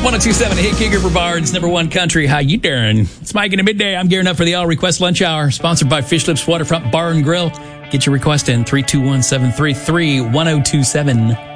1027 Hit King River Bard's number one country. How you doing? It's Mike in the midday. I'm gearing up for the All Request Lunch Hour, sponsored by Fish Lips Waterfront Bar and Grill. Get your request in 321-733-1027.